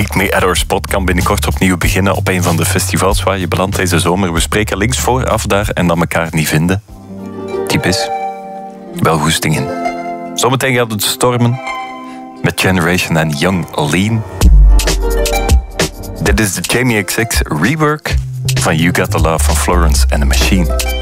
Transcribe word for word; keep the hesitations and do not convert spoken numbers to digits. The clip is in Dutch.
Meet Me at Our Spot kan binnenkort opnieuw beginnen op een van de festivals waar je belandt deze zomer. We spreken links vooraf daar en dan elkaar niet vinden. Typisch. Wel goesting in. Zometeen gaat het stormen met Generation en Young Lean. Dit is de Jamie X X rework van You Got The Love van Florence and the Machine.